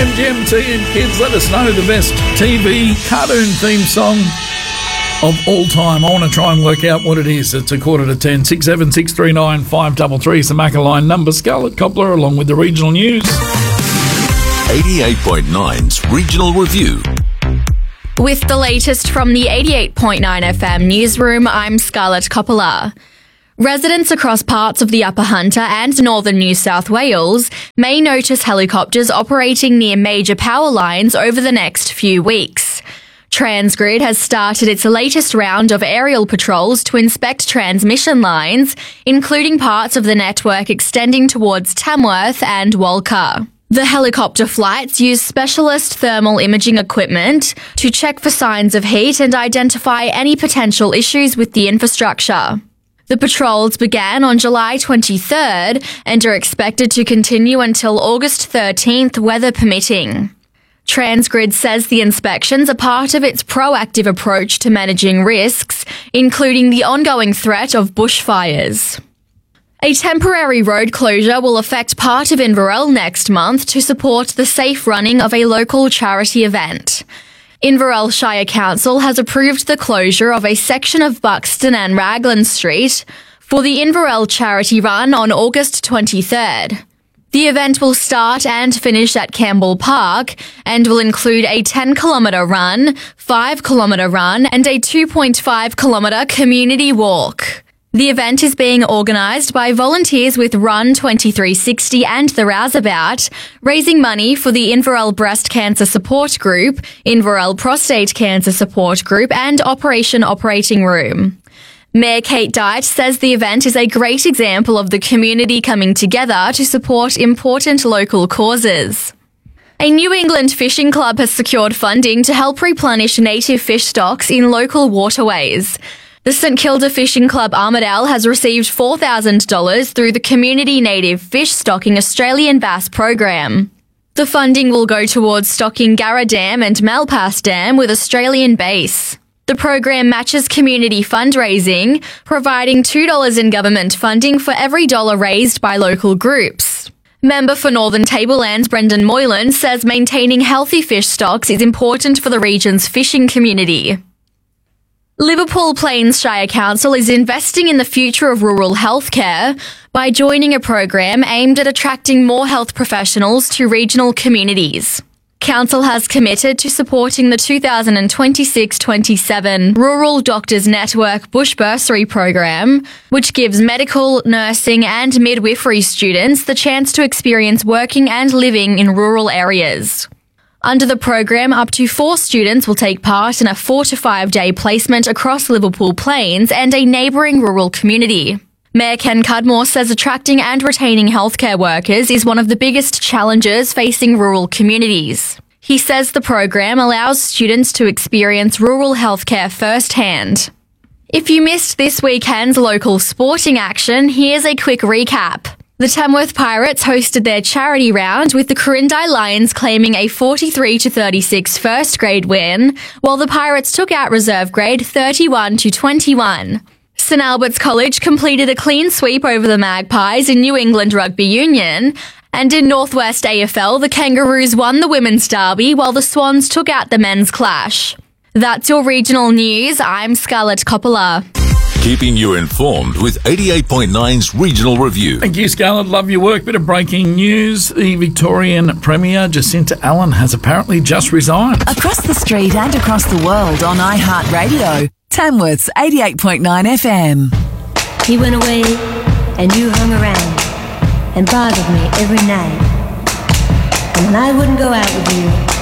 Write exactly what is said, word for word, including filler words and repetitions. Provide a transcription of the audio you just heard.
M G M T and kids, let us know the best T V cartoon theme song of all time. I want to try and work out what it is. It's a quarter to ten. six seven six three nine five three three is the Macca line number. Scarlett Coppler along with the regional news. eighty-eight point nine's Regional Review. With the latest from the eighty-eight point nine F M newsroom, I'm Scarlett Coppler. Residents across parts of the Upper Hunter and northern New South Wales may notice helicopters operating near major power lines over the next few weeks. Transgrid has started its latest round of aerial patrols to inspect transmission lines, including parts of the network extending towards Tamworth and Walker. The helicopter flights use specialist thermal imaging equipment to check for signs of heat and identify any potential issues with the infrastructure. The patrols began on July twenty-third and are expected to continue until August thirteenth, weather permitting. Transgrid says the inspections are part of its proactive approach to managing risks, including the ongoing threat of bushfires. A temporary road closure will affect part of Inverell next month to support the safe running of a local charity event. Inverell Shire Council has approved the closure of a section of Buxton and Raglan Street for the Inverell Charity Run on August twenty-third. The event will start and finish at Campbell Park and will include a ten kilometre run, five kilometre run and a two point five kilometre community walk. The event is being organised by volunteers with Run twenty-three sixty and The Rouseabout, raising money for the Inverell Breast Cancer Support Group, Inverell Prostate Cancer Support Group and Operation Operating Room. Mayor Kate Dyte says the event is a great example of the community coming together to support important local causes. A New England fishing club has secured funding to help replenish native fish stocks in local waterways. The St Kilda Fishing Club Armidale has received four thousand dollars through the Community Native Fish Stocking Australian Bass Program. The funding will go towards stocking Garra Dam and Malpass Dam with Australian base. The program matches community fundraising, providing two dollars in government funding for every dollar raised by local groups. Member for Northern Tablelands Brendan Moylan says maintaining healthy fish stocks is important for the region's fishing community. Liverpool Plains Shire Council is investing in the future of rural healthcare by joining a program aimed at attracting more health professionals to regional communities. Council has committed to supporting the two thousand twenty-six twenty-seven Rural Doctors Network Bush Bursary Program, which gives medical, nursing and midwifery students the chance to experience working and living in rural areas. Under the program, up to four students will take part in a four to five day placement across Liverpool Plains and a neighbouring rural community. Mayor Ken Cudmore says attracting and retaining healthcare workers is one of the biggest challenges facing rural communities. He says the program allows students to experience rural healthcare firsthand. If you missed this weekend's local sporting action, here's a quick recap. The Tamworth Pirates hosted their charity round with the Corindai Lions claiming a forty-three to thirty-six first grade win, while the Pirates took out reserve grade thirty-one to twenty-one. St Albert's College completed a clean sweep over the Magpies in New England Rugby Union, and in Northwest A F L, the Kangaroos won the women's derby while the Swans took out the men's clash. That's your regional news. I'm Scarlett Coppler. Keeping you informed with eighty-eight point nine's Regional Review. Thank you, Scarlett. Love your work. Bit of breaking news. The Victorian Premier, Jacinta Allen, has apparently just resigned. Across the street and across the world on iHeartRadio, Tamworth's eighty-eight point nine F M. He went away and you hung around and bothered me every night. And when I wouldn't go out with you,